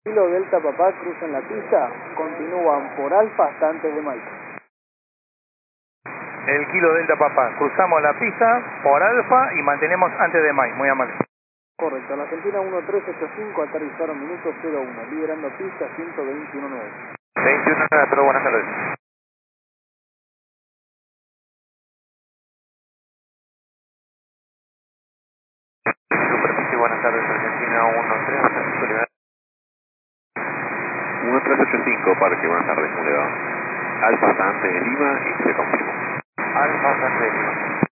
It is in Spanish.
Kilo Delta Papá cruzan la pista, continúan por Alfa hasta antes de Mike. El Kilo Delta Papá, cruzamos la pista por Alfa y mantenemos antes de Mike, muy amable. Correcto, la Argentina 1385 aterrizaron minuto 01, liberando pista 121.9. 21.9, pero buenas tardes. Superficie, buenas tardes, Argentina 1385, Parque, buenas tardes, ¿cómo le va? Alfa hasta antes de Lima y se confirmó. Alfa, antes de Lima.